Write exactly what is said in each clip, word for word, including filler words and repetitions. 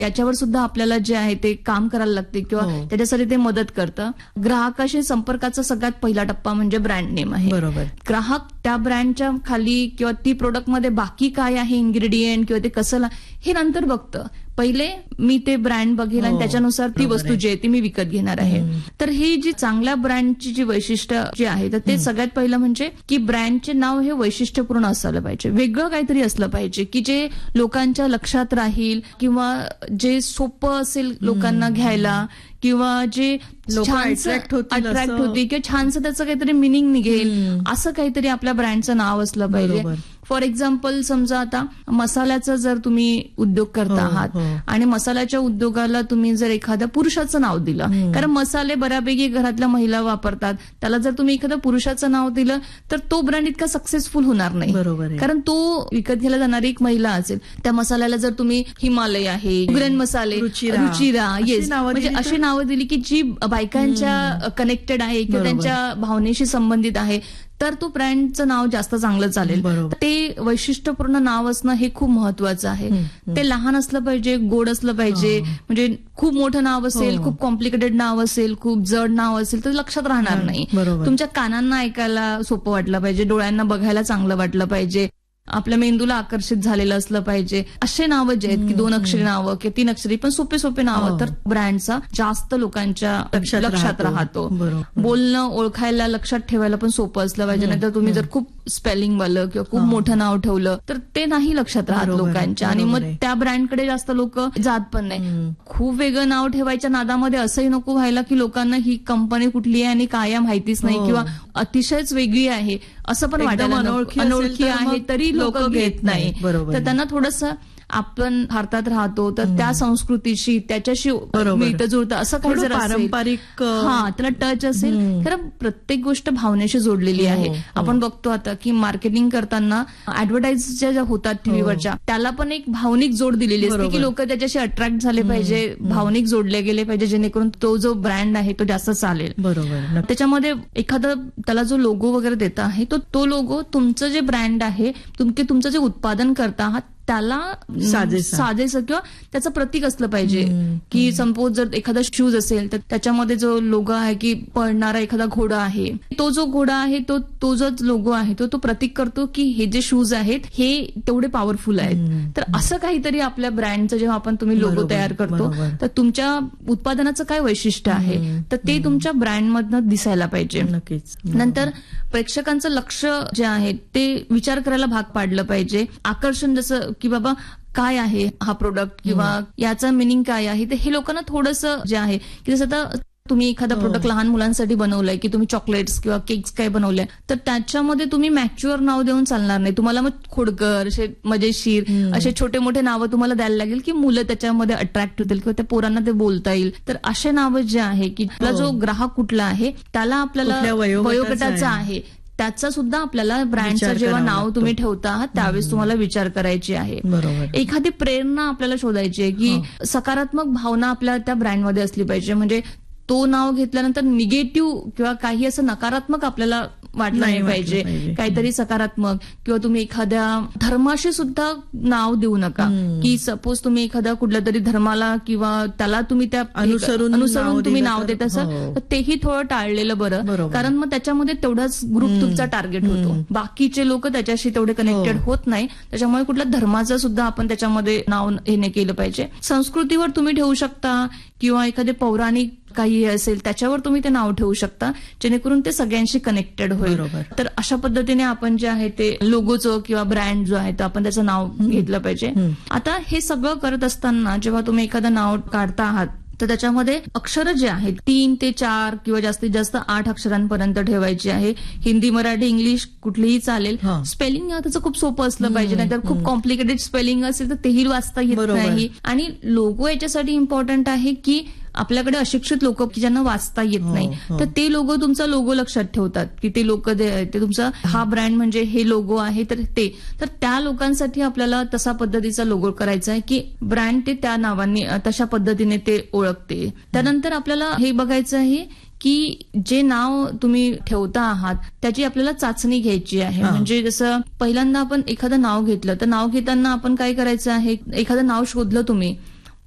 याच्यावर सुद्धा आपल्याला जे आहे ते काम करायला लागते किंवा हो. त्याच्यासाठी ते मदत करतं. ग्राहकाशी संपर्काचा सगळ्यात पहिला टप्पा म्हणजे ब्रँड नेम आहे. बरोबर. ग्राहक त्या ब्रँडच्या खाली किंवा ती प्रोडक्टमध्ये बाकी काय आहे इन्ग्रेडियंट किंवा ते कसं ला- हे नंतर बघतं. पहिले मी ते ब्रँड बघेल आणि हो, त्याच्यानुसार ती बरोबर वस्तू आहे. जी आहे ती मी विकत घेणार आहे. हम्म. तर ही जी चांगल्या ब्रँडची जी वैशिष्ट्य जे आहे तर ते सगळ्यात पहिलं म्हणजे की ब्रँडचे नाव हे वैशिष्ट्यपूर्ण असायला पाहिजे, वेगळं काहीतरी असलं पाहिजे की जे लोकांच्या लक्षात राहील किंवा जे सोपं असेल लोकांना घ्यायला किंवा जे लोकं छानसं attract होतील अट्रॅक्ट असं. होतील किंवा छानसं त्याचं काहीतरी मिनिंग निघेल हम्म. असं काहीतरी आपल्या ब्रँडचं नाव असलं पाहिजे. बरोबर. फॉर एक्झाम्पल समजा आता मसाल्याचा जर तुम्ही उद्योग करता हो, आहात हो. आणि मसाल्याच्या उद्योगाला तुम्ही जर एखाद्या पुरुषाचं नाव दिलं, हम्म. कारण मसाले बऱ्यापैकी घरातल्या महिला वापरतात, त्याला जर तुम्ही एखाद्या पुरुषाचं नाव दिलं तर तो ब्रँड इतका सक्सेसफुल होणार नाही. बरोबर आहे. कारण तो विकत घ्यायला जाणारी एक महिला असेल. त्या मसाल्याला जर तुम्ही हिमालय आहे, उग्रन मसाले, रुचिरा, रुचिरा अशी येस नावं म्हणजे दिली तर- अशी नावं दिली की जी बायकांच्या कनेक्टेड आहे किंवा बरोबर. त्यांच्या भावनेशी संबंधित आहे, तर तो ब्रँडचं नाव जास्त चांगलं चालेल. बरोबर. ते वैशिष्ट्यपूर्ण नाव असणं हे खूप महत्वाचं आहे. हम्म. ते लहान असलं पाहिजे, गोड असलं पाहिजे. हो. म्हणजे खूप मोठं नाव असेल, हो. खूप कॉम्प्लिकेटेड नाव असेल, खूप जड नाव असेल तर लक्षात राहणार हा, नाही. बरोबर. तुमच्या कानांना ऐकायला सोपं वाटलं पाहिजे, डोळ्यांना बघायला चांगलं वाटलं पाहिजे, आपल्या मेंदूला आकर्षित झालेलं असलं पाहिजे. असे नावं जे आहेत की दोन अक्षरी नावं किंवा तीन अक्षरी पण सोपे सोपे नावं, हो. तर ब्रँडचा जास्त लोकांच्या लक्षात लक्षात राहतो. राहतो. बरोबर. बोलणं ओळखायला लक्षात ठेवायला पण सोपं असलं पाहिजे. नाहीतर तुम्ही जर खूप स्पेलिंग वालं किंवा खूप हा. मोठं नाव ठेवलं तर ते नाही लक्षात राहत बरोबर आहे, लोकांच्या आणि मग बरोबर आहे. त्या ब्रँडकडे जास्त लोक जात पण नाही. हम्म. खूप वेगळं नाव ठेवायच्या नादामध्ये असंही नको व्हायला की लोकांना ही कंपनी कुठली आहे आणि काय आहे माहितीच नाही हो. किंवा अतिशयच वेगळी आहे असं पण एकदम वाटायला नको. अनोळखी असेल अनोळखी तर आहे मग तरी लोक लोकं घेत घेत नाही. नाही. बरोबर तर आहे. त्यांना थोडंसं आपण भारतात राहतो तर त्या संस्कृतीशी त्याच्याशी बरोबर. मिळतं जुळतं असं काही थोडं जर असेल, पारंपरिक, अ, हा त्याला टच असेल, हम्म. कारण प्रत्येक गोष्ट भावनेशी जोडलेली हो, आहे. हो. आपण बघतो आता की मार्केटिंग करताना ऍडव्हर्टाईज ज्या होतात टीव्हीवरच्या त्याला पण एक भावनिक जोड दिलेली असते बरोबर. की लोक त्याच्याशी अट्रॅक्ट झाले पाहिजे, भावनिक जोडले गेले पाहिजे, जेणेकरून तो जो ब्रँड आहे तो जास्त चालेल. बरोबर. नक्की. त्याच्यामध्ये एखादं त्याला जो लोगो वगैरे देता आहे तो तो लोगो तुमचं जे ब्रँड आहे, तुमचे तुमचं जे उत्पादन करता आहात त्याला साजेसं. साजेसं किंवा त्याचं प्रतीक असलं पाहिजे. हम्म, की सपोज जर एखादा शूज असेल तर त्याच्यामध्ये जो लोगो आहे की पळणारा एखादा घोडा आहे, तो जो घोडा आहे तो तो जो लोगो आहे तो तो प्रतीक करतो की हे जे शूज आहेत हे तेवढे पॉवरफुल आहेत. हम्म. तर असं काहीतरी आपल्या ब्रँडचं जेव्हा आपण तुम्ही लोगो बरोबर, तयार करतो बरोबर. तर तुमच्या उत्पादनाचं काय वैशिष्ट्य आहे हम्म, तर ते तुमच्या ब्रँडमधनं दिसायला पाहिजे. नक्कीच. नंतर प्रेक्षकांचं लक्ष जे आहे ते विचार करायला भाग पाडलं पाहिजे. आकर्षण जसं की बाबा काय आहे हा प्रोडक्ट किंवा याचा मिनिंग काय आहे ते हे लोकांना थोडंसं जे आहे की जसं आता तुम्ही एखादा प्रोडक्ट लहान मुलांसाठी बनवलाय की तुम्ही चॉकलेट्स किंवा केक्स काय बनवले तर त्याच्यामध्ये तुम्ही मॅच्युअर नाव देऊन चालणार नाही. तुम्हाला मग खोडकर, असे मजेशीर असे छोटे मोठे नावं तुम्हाला द्यायला लागेल की मुलं त्याच्यामध्ये अट्रॅक्ट होतील किंवा त्या पोरांना ते बोलता येईल. तर असे नावं जे आहे की आपला जो ग्राहक कुठला आहे त्याला आपल्याला कुठल्या वयोगटाचा वयोगटाचा आहे. आहे त्याचा सुद्धा आपल्याला ब्रँडचं विचार जेव्हा करावा नाव लागतो. तुम्ही ठेवता आहात त्यावेळेस तुम्हाला विचार करायची आहे. बरोबर. एखादी प्रेरणा आपल्याला शोधायची आहे की सकारात्मक भावना आपल्या त्या ब्रँडमध्ये असली पाहिजे. म्हणजे तो नाव घेतल्यानंतर निगेटिव्ह किंवा काही असं नकारात्मक आपल्याला वाटलं नाही नाही वाटलं पाहिजे. पाहिजे. काहीतरी सकारात्मक किंवा तुम्ही एखाद्या धर्माशी सुद्धा नाव देऊ नका. की सपोज तुम्ही एखाद्या कुठल्या तरी धर्माला किंवा त्याला तुम्ही त्या अनुसरून नाव अनुसरून तुम्ही दिलं नाव तर- देत असाल हो. तर तेही थोडं टाळलेलं बरं. बरोबर. कारण मग त्याच्यामध्ये तेवढाच ग्रुप तुमचा टार्गेट होतो. बाकीचे लोक त्याच्याशी तेवढे कनेक्टेड हो. होत नाही. त्याच्यामुळे कुठल्या धर्माचं सुद्धा आपण त्याच्यामध्ये नाव हे नाही केलं पाहिजे. संस्कृतीवर तुम्ही ठेवू शकता किंवा एखादे पौराणिक काही असेल त्याच्यावर तुम्ही ते नाव ठेवू शकता जेणेकरून ते सगळ्यांशी कनेक्टेड होईल. बरोबर. तर अशा पद्धतीने आपण जे आहे ते लोगोचं किंवा ब्रँड जो आहे तो आपण त्याचं नाव घेतलं पाहिजे. आता हे सगळं करत असताना जेव्हा तुम्ही एखादं नाव काढता आहात तर त्याच्यामध्ये अक्षरं जे आहेत तीन ते चार किंवा जास्तीत जास्त आठ अक्षरांपर्यंत ठेवायची आहे. हिंदी, मराठी, इंग्लिश कुठलीही चालेल. हा. स्पेलिंग त्याचं खूप सोपं असलं पाहिजे, नाहीतर खूप कॉम्प्लिकेटेड स्पेलिंग असेल तर तेही वाचता येत बरोबर. नाही. आणि लोगो याच्यासाठी इम्पॉर्टंट आहे की आपल्याकडे अशिक्षित लोक की ज्यांना वाचता येत हो, नाही हो. तर ते लोगो तुमचा लोगो लक्षात ठेवतात की ते लोक ते तुमचा हा ब्रँड म्हणजे हे लोगो आहे तर ते तर त्या लोकांसाठी आपल्याला तसा पद्धतीचा लोगो करायचा आहे की ब्रँड ते त्या नावाने तशा पद्धतीने ते ओळखते. त्यानंतर आपल्याला हे बघायचं आहे की जे नाव तुम्ही ठेवता आहात त्याची आपल्याला चाचणी घ्यायची आहे. म्हणजे जसं पहिल्यांदा आपण एखादं नाव घेतलं तर नाव घेताना आपण काय करायचं आहे, एखादं नाव शोधलं तुम्ही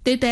ते